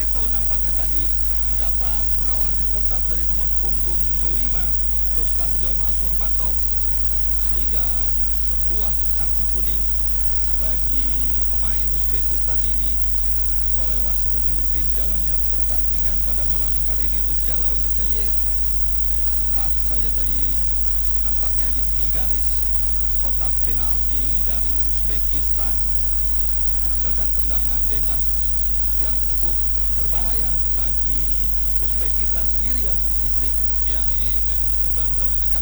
Neto nampaknya tadi mendapat pengawalan yang ketat dari nomor punggung 5 Rustam Jom Asurmatov, sehingga berbuah kartu kuning bagi pemain Uzbekistan ini. Oleh wasit yang memimpin jalannya pertandingan pada malam hari ini itu Jalal Jayev. Tepat saja tadi nampaknya di garis kotak penalti dari Uzbekistan, menghasilkan tendangan bebas yang cukup berbahaya bagi Uzbekistan sendiri ya Bung Jupri. Ya, ini benar-benar